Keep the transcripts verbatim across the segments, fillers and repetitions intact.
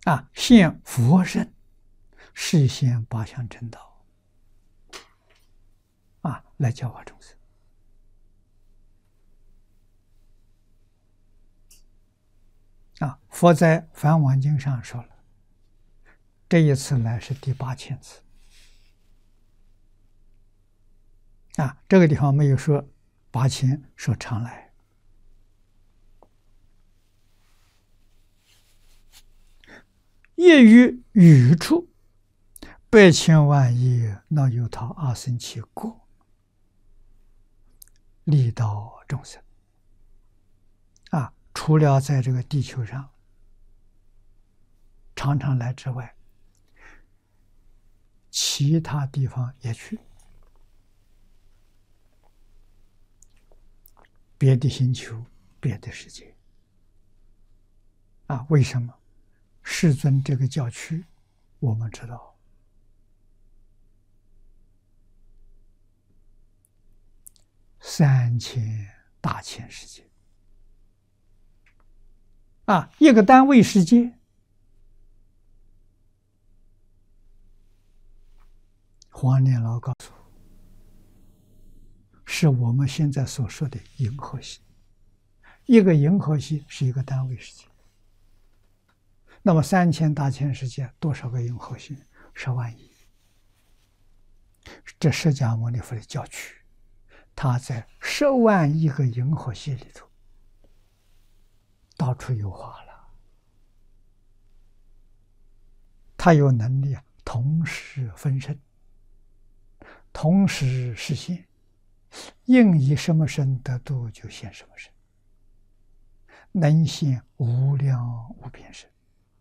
啊，现佛身，示现八相正道，啊，来教化众生。啊，佛在《梵网经》上说了，这一次来是第八千次。啊，这个地方没有说八千，说常来。业于语处，百千万亿那由他阿僧祇国，利导众生。啊，除了在这个地球上常常来之外，其他地方也去。别的星球，别的世界。啊，为什么？世尊这个教区，我们知道，三千大千世界。啊，一个单位世界，黄念老告诉我，是我们现在所说的银河系。一个银河系是一个单位世界。那么三千大千世界多少个银河系？十万亿。这释迦牟尼佛的教区，他在十万亿个银河系里头，到处有化了。他有能力啊，同时分身，同时实现，应以什么身得度，就现什么身，能现无量无边身。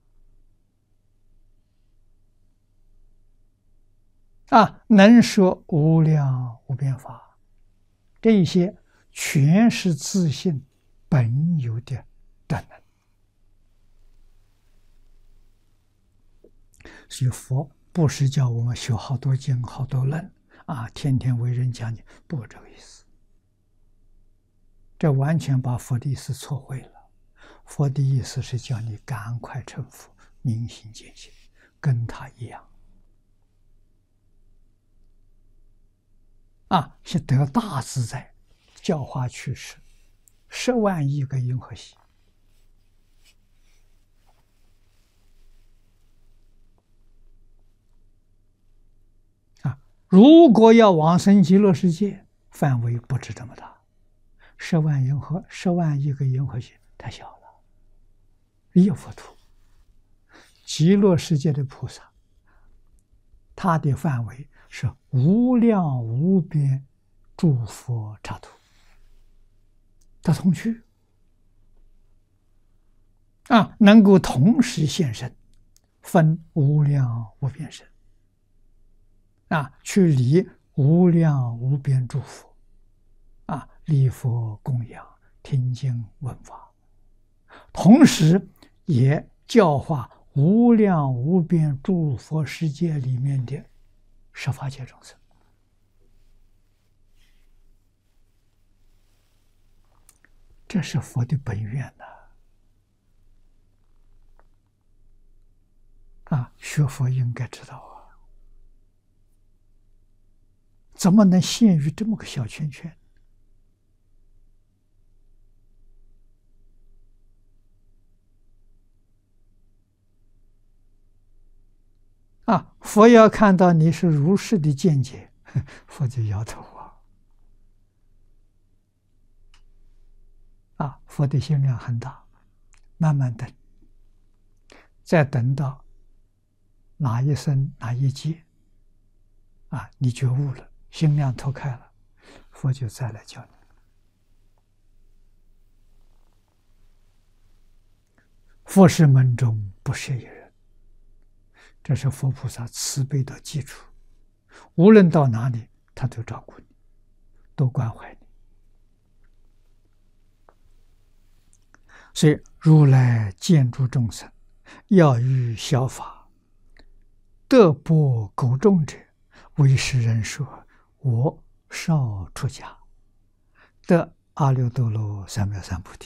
啊，能说无量无边法，这一些全是自性本有的德能。所以佛不是叫我们学好多经、好多论啊，天天为人讲解，不这个意思。这完全把佛的意思错会了。佛的意思是叫你赶快成佛，明心见性，跟他一样。啊，是得大自在，教化去世，十万亿个银河系。啊，如果要往生极乐世界，范围不止这么大，十万银河，十万亿个银河系太小了。一佛土，极乐世界的菩萨，它的范围是无量无边诸佛刹土的同趣啊，能够同时现身，分无量无边身啊，去理无量无边诸佛啊，礼佛供养，听经闻法，同时也教化无量无边诸佛世界里面的十法界众生。这是佛的本愿呐！啊，学佛应该知道啊，怎么能限于这么个小圈圈？啊，佛要看到你是如是的见解，佛就摇头啊。啊，佛的心量很大，慢慢等，再等到哪一生哪一劫，啊，你觉悟了，心量脱开了，佛就再来教你。佛是门中不设一人，这是佛菩萨慈悲的基础，无论到哪里，他都照顾你，都关怀你。所以如来见诸众生，要欲效法，得钵垢众者，为世人说：我少出家，得阿耨多罗三藐三菩提。